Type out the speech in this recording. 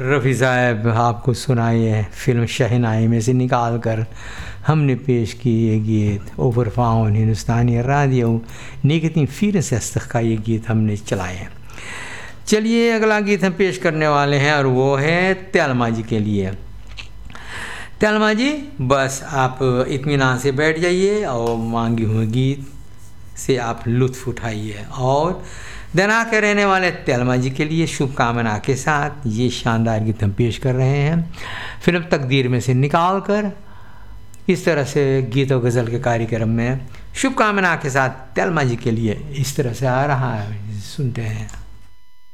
रफ़ी साहब आपको सुनाइए फिल्म शहनाई में से निकाल कर हमने पेश की ये गीत ओवर फाउन हिंदुस्तानी रेडियो निकती फिर से का ये गीत हमने चलाए हैं। चलिए अगला गीत हम पेश करने वाले हैं और वो है त्यालमा जी के लिए। त्यालमा जी बस आप इत्मीनान से बैठ जाइए और मांगी हुए गीत से आप लुत्फ़ उठाइए और दना के रहने वाले त्यालमा जी के लिए शुभकामना के साथ ये शानदार गीत हम पेश कर रहे हैं फिल्म तकदीर में से निकाल कर। इस तरह से गीत और गज़ल के कार्यक्रम में शुभकामना के साथ त्यालमा जी के लिए इस तरह से आ रहा है, सुनते हैं।